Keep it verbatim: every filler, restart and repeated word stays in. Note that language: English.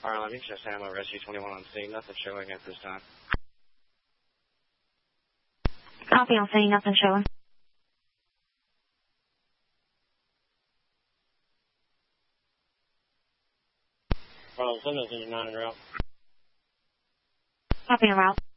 R eleven, just ammo, rescue twenty-one on scene, nothing showing at this time. Copy on scene, nothing showing. Well, send those in nine en route. Copy en route.